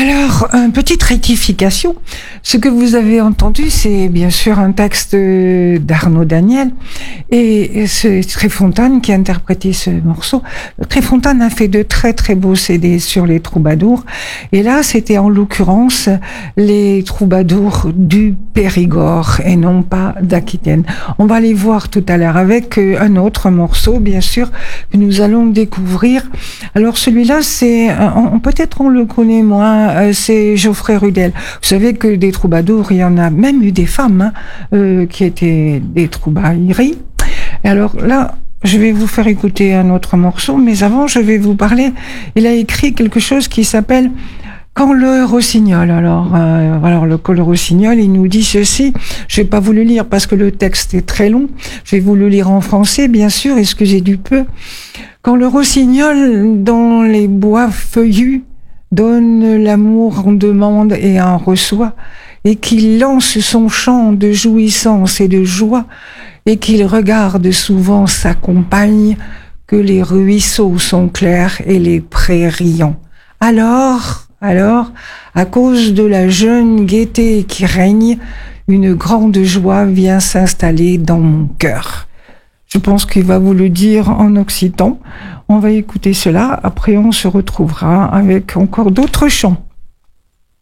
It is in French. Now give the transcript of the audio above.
Alors, une petite rectification. Ce que vous avez entendu, c'est bien sûr un texte d'Arnaud Daniel et c'est Tréfontaine qui a interprété ce morceau. Tréfontaine a fait de très très beaux CD sur les troubadours et là, c'était en l'occurrence les troubadours du Périgord et non pas d'Aquitaine. On va les voir tout à l'heure avec un autre morceau, bien sûr, que nous allons découvrir. Alors celui-là, peut-être on le connaît moins, c'est Geoffrey Rudel. Vous savez que des troubadours, il y en a même eu des femmes qui étaient des troubailleries. Et alors là, je vais vous faire écouter un autre morceau, mais avant, je vais vous parler. Il a écrit quelque chose qui s'appelle Quand le rossignol. Alors le rossignol, il nous dit ceci. Je vais pas vous le lire parce que le texte est très long. Je vais vous le lire en français, bien sûr. Excusez du peu. Quand le rossignol dans les bois feuillus donne l'amour en demande et en reçoit, et qu'il lance son chant de jouissance et de joie, et qu'il regarde souvent sa compagne, que les ruisseaux sont clairs et les prés riants. Alors, à cause de la jeune gaieté qui règne, une grande joie vient s'installer dans mon cœur. Je pense qu'il va vous le dire en occitan. On va écouter cela, après on se retrouvera avec encore d'autres chants.